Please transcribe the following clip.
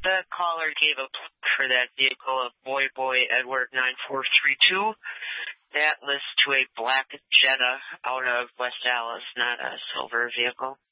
The caller gave a plug for that vehicle of Boy Edward 9432. That lists to a black Jetta out of West Allis, not a silver vehicle.